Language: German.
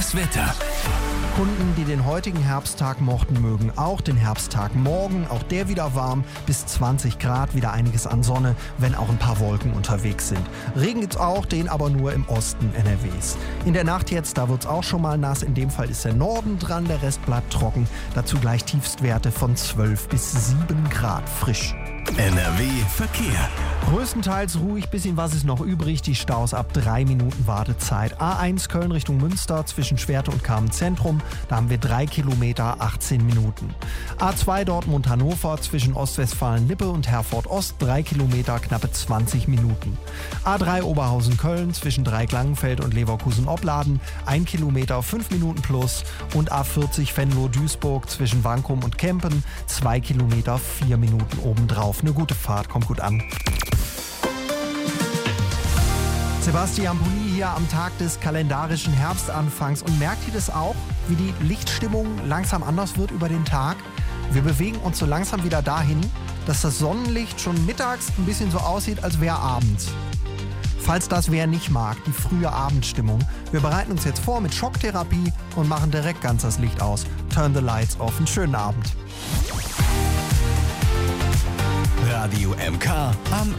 Das Wetter. Kunden, die den heutigen Herbsttag mochten, mögen auch den Herbsttag morgen. Auch der wieder warm, bis 20 Grad, wieder einiges an Sonne, wenn auch ein paar Wolken unterwegs sind. Regen gibt's auch, den aber nur im Osten NRWs. In der Nacht jetzt, da wird's auch schon mal nass. In dem Fall ist der Norden dran, der Rest bleibt trocken. Dazu gleich Tiefstwerte von 12 bis 7 Grad frisch. NRW Verkehr. Größtenteils ruhig, bisschen was ist noch übrig. Die Staus ab 3 Minuten Wartezeit. A1 Köln Richtung Münster zwischen Schwerte und Kamen Zentrum. Da haben wir 3 Kilometer, 18 Minuten. A2 Dortmund-Hannover zwischen Ostwestfalen-Lippe und Herford-Ost 3 Kilometer, knappe 20 Minuten. A3 Oberhausen-Köln zwischen Dreiecklangenfeld und Leverkusen-Opladen 1 Kilometer, 5 Minuten plus. Und A40 Venlo-Duisburg zwischen Wankum und Kempen 2 Kilometer, 4 Minuten obendrauf. Eine gute Fahrt, kommt gut an. Sebastian Pulli hier am Tag des kalendarischen Herbstanfangs. Und merkt ihr das auch, wie die Lichtstimmung langsam anders wird über den Tag? Wir bewegen uns so langsam wieder dahin, dass das Sonnenlicht schon mittags ein bisschen so aussieht, als wäre abends. Falls das wer nicht mag, die frühe Abendstimmung. Wir bereiten uns jetzt vor mit Schocktherapie und machen direkt ganz das Licht aus. Turn the lights off. Einen schönen Abend. Radio MK am